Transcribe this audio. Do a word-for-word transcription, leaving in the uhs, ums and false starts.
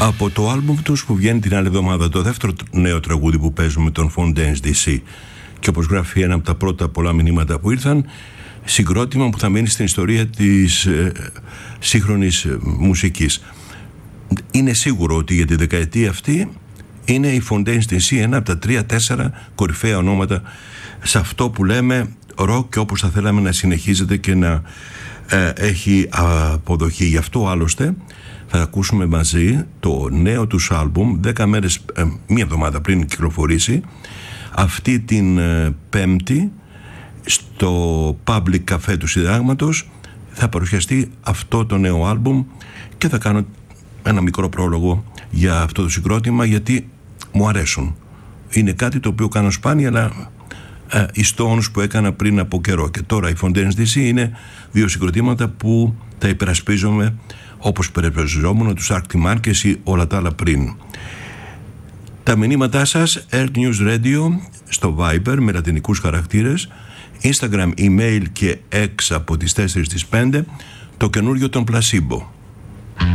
Από το άλμπουμ τους που βγαίνει την άλλη εβδομάδα, το δεύτερο νέο τραγούδι που παίζουμε, τον Fontaines ντι σι, και όπως γράφει ένα από τα πρώτα πολλά μηνύματα που ήρθαν, συγκρότημα που θα μείνει στην ιστορία της ε, σύγχρονης ε, μουσικής. Είναι σίγουρο ότι για τη δεκαετία αυτή είναι η Fontaines ντι σι ένα από τα τρία-τέσσερα κορυφαία ονόματα σε αυτό που λέμε rock, και όπως θα θέλαμε να συνεχίζεται και να ε, έχει αποδοχή. Γι' αυτό άλλωστε θα ακούσουμε μαζί το νέο τους άλμπουμ δέκα μέρες, ε, μία εβδομάδα πριν κυκλοφορήσει, αυτή την ε, Πέμπτη στο Public Café του Συντάγματος θα παρουσιαστεί αυτό το νέο άλμπουμ και θα κάνω ένα μικρό πρόλογο για αυτό το συγκρότημα, γιατί μου αρέσουν. Είναι κάτι το οποίο κάνω σπάνια, αλλά ε, οι Stones που έκανα πριν από καιρό και τώρα η Fontaines ντι σι είναι δύο συγκροτήματα που τα υπερασπίζομαι όπως υπερασπιζόμουν τους Arctic Monkeys ή όλα τα άλλα πριν. Τα μηνύματά σας Earth News Radio στο Viber με λατινικούς χαρακτήρες, Instagram, email και X από τις τέσσερις στις πέντε, το καινούριο των Placebo.